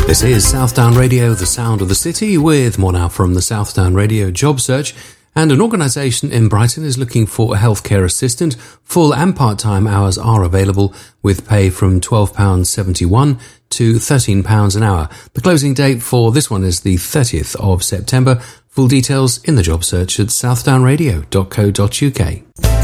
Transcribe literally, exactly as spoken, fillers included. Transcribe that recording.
This is Southdown Radio, the sound of the city, with more now from the Southdown Radio job search. And an organisation in Brighton is looking for a healthcare assistant. Full and part-time hours are available, with pay from twelve pounds seventy-one to thirteen pounds an hour. The closing date for this one is the thirtieth of September. Full details in the job search at southdown radio dot co dot uk.